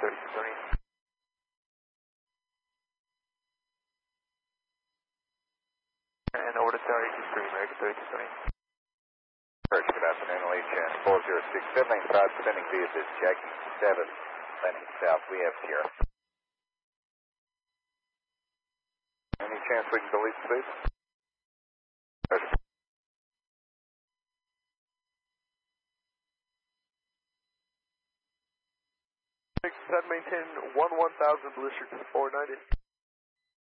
3220. And over to Tower 83, American 3220. First, good afternoon, lead chance 406, 795, sending via this Jackie 7, landing south, we have Sierra. Any chance we can delete speed? Roger. Set maintain 1000, Blue Street 490.